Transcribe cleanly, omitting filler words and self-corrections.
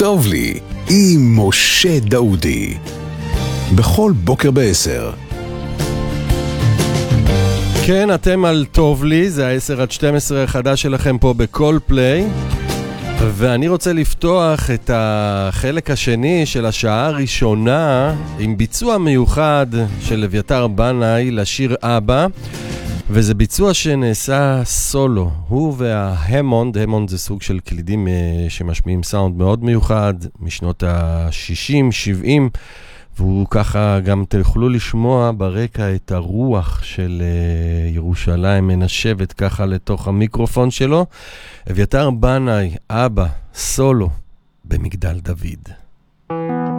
טוב לי עם משה דאודי בכל בוקר ב10. כן, אתם על טוב לי, זה ה-10-12 החדש שלכם פה בכל פליי, ואני רוצה לפתוח את החלק השני של השעה הראשונה עם ביצוע מיוחד של אביתר בנאי לשיר אבא, וזה ביצוע שנעשה סולו, הוא וההמונד, המונד זה סוג של קלידים שמשמיעים סאונד מאוד מיוחד משנות ה-60, 70, והוא ככה גם תוכלו לשמוע ברקע את הרוח של ירושלים מנשבת ככה לתוך המיקרופון שלו. אביתר בנאי, אבא, סולו, במגדל דוד.